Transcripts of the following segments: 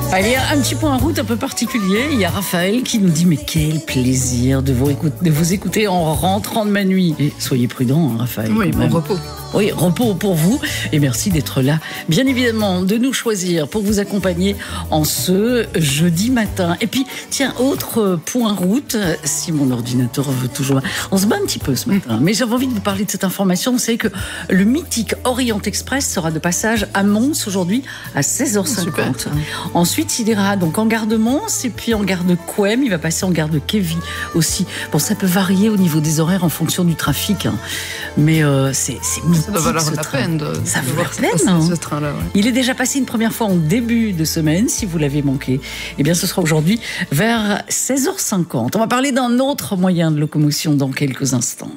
Allez, un petit point route un peu particulier. Il y a Raphaël qui nous dit mais quel plaisir de vous écouter en rentrant de ma nuit. Et soyez prudent, hein, Raphaël. Oui, bon repos. Oui, repos pour vous et merci d'être là. Bien évidemment, de nous choisir pour vous accompagner en ce jeudi matin. Et puis, tiens, autre point route, si mon ordinateur veut toujours... On se bat un petit peu ce matin, mais j'avais envie de vous parler de cette information. Vous savez que le mythique Orient Express sera de passage à Mons aujourd'hui à 16h50. Super. Ensuite, il ira donc en gare de Mons et puis en gare de Couëme. Il va passer en gare de Kévy aussi. Bon, ça peut varier au niveau des horaires en fonction du trafic, hein. Mais c'est mythique. Ça doit valoir la peine ça vaut la voir peine, hein. ce train-là. Ouais. Il est déjà passé une première fois en début de semaine, si vous l'avez manqué. Eh bien, ce sera aujourd'hui vers 16h50. On va parler d'un autre moyen de locomotion dans quelques instants.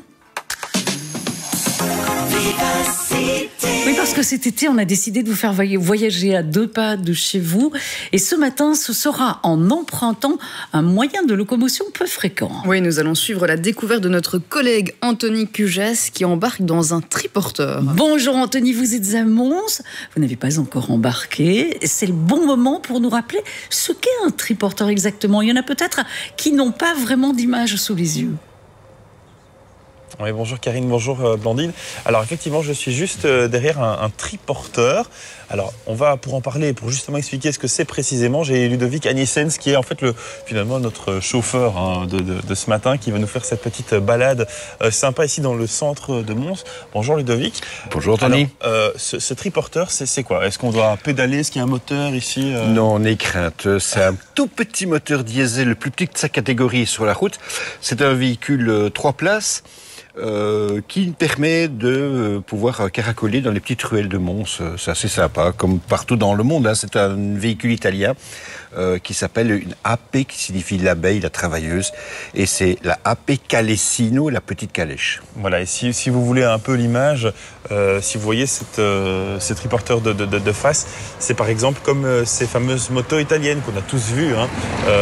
Oui, parce que cet été, on a décidé de vous faire voyager à 2 pas de chez vous. Et ce matin, ce sera en empruntant un moyen de locomotion peu fréquent. Oui, nous allons suivre la découverte de notre collègue Anthony Cugès qui embarque dans un triporteur. Bonjour Anthony, vous êtes à Mons. Vous n'avez pas encore embarqué. C'est le bon moment pour nous rappeler ce qu'est un triporteur exactement. Il y en a peut-être qui n'ont pas vraiment d'image sous les yeux. Oui, bonjour Karine, bonjour Blandine. Alors effectivement, je suis juste derrière un triporteur. Alors on va, pour en parler, pour justement expliquer ce que c'est précisément, j'ai Ludovic Agnessens qui est en fait finalement notre chauffeur de ce matin qui va nous faire cette petite balade sympa ici dans le centre de Mons. Bonjour Ludovic. Bonjour Tony. Alors, ce triporteur, c'est quoi? Est-ce qu'on doit pédaler? Est-ce qu'il y a un moteur ici Non, n'aie crainte. C'est un tout petit moteur diesel, le plus petit de sa catégorie sur la route. C'est un véhicule 3 places. Qui permet de pouvoir caracoler dans les petites ruelles de Mons. C'est assez sympa, comme partout dans le monde, hein. C'est un véhicule italien qui s'appelle une AP, qui signifie l'abeille, la travailleuse, et c'est la AP Calesino, la petite calèche. Voilà, et si vous voulez un peu l'image, si vous voyez ces triporteurs de face, c'est par exemple comme ces fameuses motos italiennes qu'on a tous vues, hein,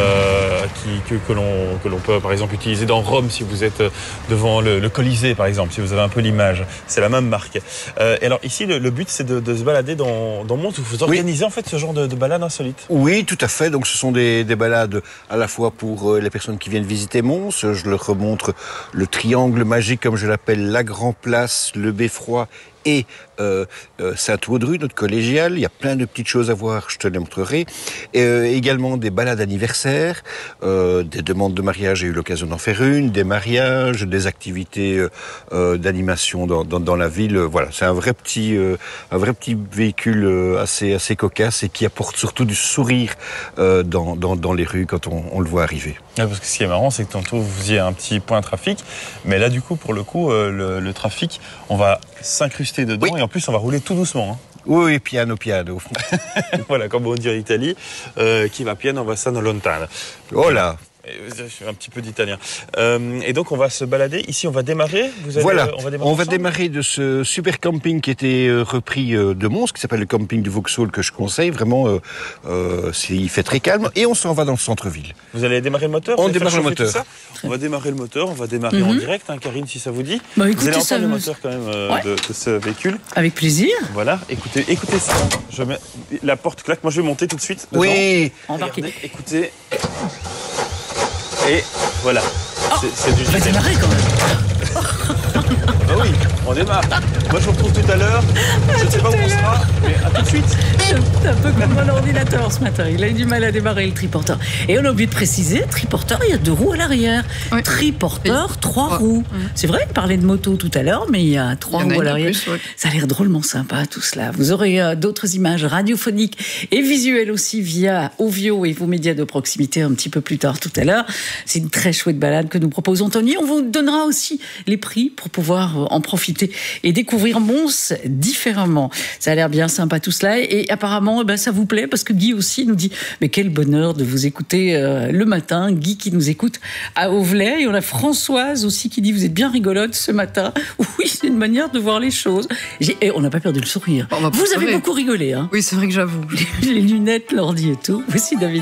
que l'on peut par exemple utiliser dans Rome si vous êtes devant le Colisée par exemple, si vous avez un peu l'image. C'est la même marque. Et alors ici, le but c'est de se balader dans Mons. Vous organisez en fait ce genre de balade insolite? Oui, tout à fait. Donc ce sont des balades à la fois pour les personnes qui viennent visiter Mons. Je leur remontre le triangle magique, comme je l'appelle, la Grand Place, le Beffroi et Sainte-Audrue, notre collégiale. Il y a plein de petites choses à voir, je te les montrerai. Et, également des balades anniversaires, des demandes de mariage, j'ai eu l'occasion d'en faire une, des mariages, des activités d'animation dans la ville. Voilà, c'est un vrai petit véhicule assez cocasse et qui apporte surtout du sourire dans les rues quand on le voit arriver. Ouais, parce que ce qui est marrant, c'est que tantôt vous faisiez un petit point trafic, mais là du coup, pour le coup, le trafic, on va s'incruster dedans, oui. Et en plus on va rouler tout doucement, hein. Oui, piano. Voilà, comme on dit en Italie, qui va piano va sano lontano. Oh là. Je suis un petit peu d'italien. Et donc on va se balader. Ici on va démarrer. On va démarrer de ce super camping qui était repris de Mons, qui s'appelle le camping du Vauxhall, que je conseille. Vraiment, il fait très calme. Et on s'en va dans le centre-ville. Vous allez démarrer le moteur? On démarre le moteur. On va démarrer le moteur. On va démarrer en direct, hein, Karine, si ça vous dit. Bah, vous allez entendre le moteur quand même de ce véhicule. Avec plaisir. Voilà. Écoutez ça. Je mets la porte claque. Moi je vais monter tout de suite. Dedans. Oui. Regardez, écoutez. Et voilà, c'est du On va démarrer quand même. Ah oui, on démarre. Moi je vous retrouve tout à l'heure. Je ne sais pas où on sera, mais à tout de suite. C'est un peu comme mon ordinateur ce matin. Il a eu du mal à démarrer le triporteur. Et on a oublié de préciser, triporteur, il y a 2 roues à l'arrière. Oui. Triporteur, 3 roues. C'est vrai, il parlait de moto tout à l'heure, mais il y a 3 roues à l'arrière. Plus, ouais. Ça a l'air drôlement sympa tout cela. Vous aurez d'autres images radiophoniques et visuelles aussi via Ovio et vos médias de proximité un petit peu plus tard tout à l'heure. C'est une très chouette balade que nous proposons, Tony. On vous donnera aussi les prix pour pouvoir en profiter et découvrir Mons différemment. Ça a l'air bien sympa tout cela et apparemment ça vous plaît parce que Guy aussi nous dit mais quel bonheur de vous écouter le matin. Guy qui nous écoute à Auvelais et on a Françoise aussi qui dit vous êtes bien rigolote ce matin. Oui, c'est une manière de voir les choses. Et on n'a pas perdu le sourire. Vous avez beaucoup rigolé, hein? Oui, c'est vrai que j'avoue. Les lunettes, l'ordi et tout. Voici David.